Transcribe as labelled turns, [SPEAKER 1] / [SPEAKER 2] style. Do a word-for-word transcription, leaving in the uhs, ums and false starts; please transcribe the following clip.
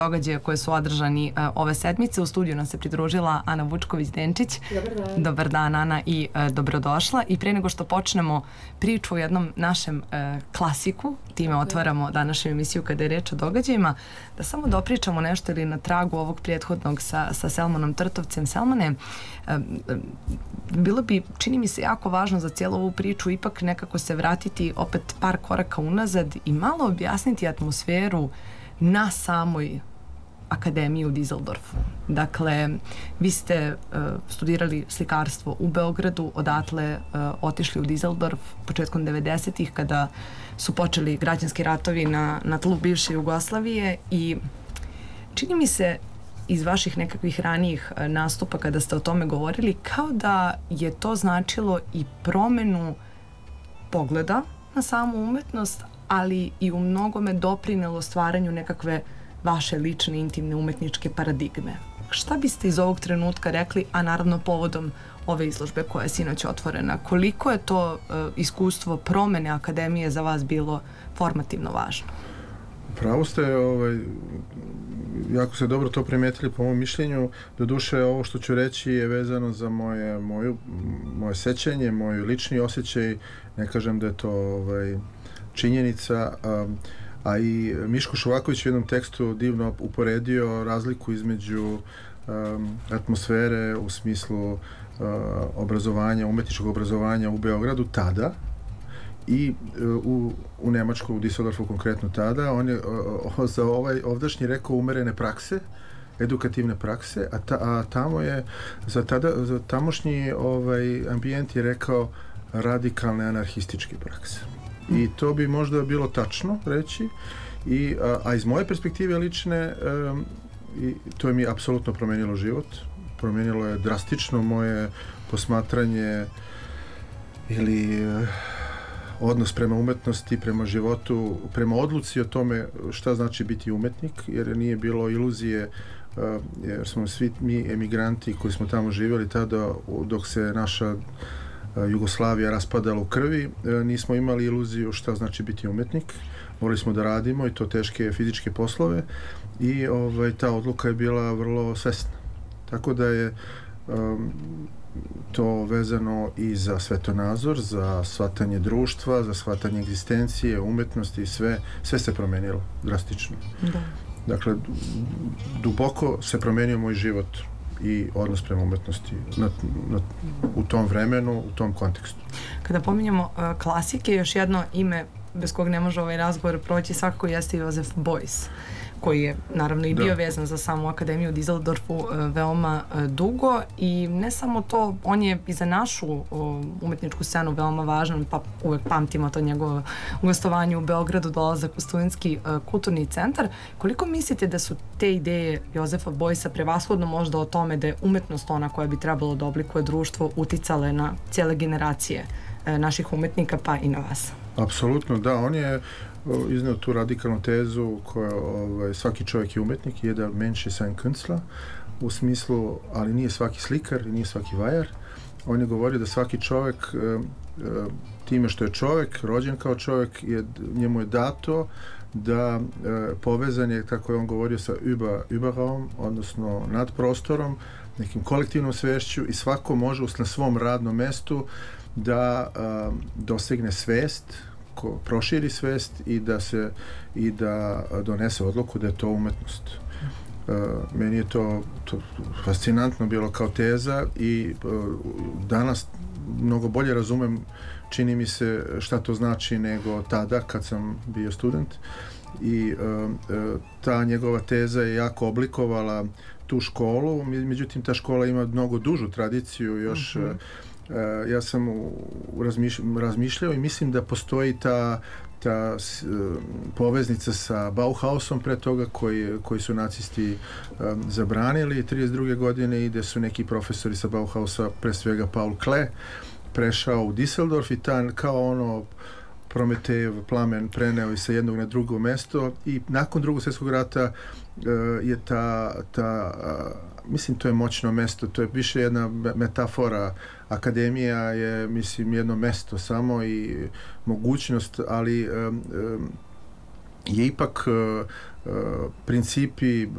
[SPEAKER 1] događaja koje su održani uh, ove sedmice. U studiju nam se pridružila Ana Vučković-Denčić.
[SPEAKER 2] Dobar dan.
[SPEAKER 1] Dobar dan, Ana, i uh, dobrodošla. I pre nego što počnemo priču o jednom našem uh, klasiku, time otvaramo današnju emisiju kada je reč o događajima, da samo dopričamo nešto ili na tragu ovog prethodnog sa, sa Selmanom Trtovcem. Selmane, uh, bilo bi, čini mi se, jako važno za cijelu ovu priču ipak nekako se vratiti opet par koraka unazad i malo objasniti atmosferu na samoj akademiji u Dizeldorfu. Dakle, vi ste uh, studirali slikarstvo u Beogradu, odatle uh, otišli u Dizeldorf početkom devedesetih kada su počeli građanski ratovi na, na tlu bivše Jugoslavije i čini mi se iz vaših nekakvih ranijih uh, nastupa kada ste o tome govorili kao da je to značilo i promenu pogleda na samu umetnost, ali i u mnogome doprinelo stvaranju nekakve vaše lične, intimne, umetničke paradigme. Šta biste iz ovog trenutka rekli, a naravno povodom ove izložbe koja je sinoć otvorena? Koliko je to uh, iskustvo promene akademije za vas bilo formativno važno?
[SPEAKER 3] Pravo ste, ovaj, jako ste dobro to primetili po mom mišljenju. Doduše, ovo što ću reći je vezano za moje, moju, moje sećanje, moj lični osjećaj. Ne kažem da je to ovaj, činjenica, um, a i Miško Šovaković u jednom tekstu divno uporedio razliku između um, atmosfere u smislu uh, obrazovanja, umetničkog obrazovanja u Beogradu tada i uh, u, u Nemačkoj, u Düsseldorfu konkretno tada. On je uh, za ovaj ovdašnji rekao umerene prakse, edukativne prakse, a, ta, a tamo je za, tada, za tamošnji ovaj, ambijent je rekao radikalne anarhističke prakse. I to bi možda bilo tačno reći, I, a, a iz moje perspektive lične um, i to je mi apsolutno promenilo život. Promenilo je drastično moje posmatranje ili uh, odnos prema umetnosti, prema životu, prema odluci o tome šta znači biti umetnik, jer nije bilo iluzije, uh, jer smo svi mi emigranti koji smo tamo živjeli tada dok se naša Jugoslavija raspadala u krvi, nismo imali iluziju šta znači biti umetnik. Morali smo da radimo i to teške fizičke poslove i ovaj, ta odluka je bila vrlo svesna. Tako da je um, to vezano i za svetonazor, za shvatanje društva, za shvatanje egzistencije, umetnosti i sve, sve se promenilo drastično.
[SPEAKER 1] Da.
[SPEAKER 3] Dakle, duboko se promenio moj život i odnos prema umetnosti na, na, u tom vremenu, u tom kontekstu.
[SPEAKER 1] Kada pominjamo uh, klasike, još jedno ime bez kog ne može ovaj razgovor proći svakako jeste Josef Beuys, koji je naravno i bio da. vezan za samu akademiju u Dizeldorfu uh, veoma uh, dugo i ne samo to, on je i za našu uh, umetničku scenu veoma važan, pa uvek pamtimo to njegovo gostovanje u Beogradu, dolazak u Studentski uh, kulturni centar. Koliko mislite da su te ideje Josefa Beuysa prevashodno možda o tome da je umetnost ona koja bi trebalo da oblikuje društvo uticale na cijele generacije uh, naših umetnika pa i na vas?
[SPEAKER 3] Apsolutno, da. On je izneo tu radikalnu tezu koja ovaj, svaki čovjek je umetnik, jeder Mensch ist ein Künstler, u smislu, ali nije svaki slikar, nije svaki vajar. On je govorio da svaki čovjek e, time što je čovjek, rođen kao čovjek, je, njemu je dato da e, povezan je, kako je on govorio, sa über, Überraum, odnosno nad prostorom, nekim kolektivnom svešću i svako može na svom radnom mestu da a, dosegne svest, ko proširi svest i da se i da donese odluku da je to umetnost. A, meni je to, to fascinantno bilo kao teza i a, danas mnogo bolje razumem, čini mi se, šta to znači nego tada kad sam bio student i a, a, ta njegova teza je jako oblikovala tu školu, međutim ta škola ima mnogo dužu tradiciju još. Mm-hmm. Uh, ja sam u, u razmišlj, razmišljao i mislim da postoji ta, ta s, uh, poveznica sa Bauhausom pre toga koji, koji su nacisti um, zabranili trideset druge godine i gde su neki profesori sa Bauhausa, pre svega Paul Klee, prešao u Düsseldorf i ta kao ono Prometejev plamen preneo i sa jednog na drugo mesto i nakon drugog svjetskog rata uh, je ta, ta uh, mislim to je moćno mesto, to je više jedna metafora. Akademija je, mislim, jedno mesto samo i mogućnost, ali um, um, je ipak uh, uh, principi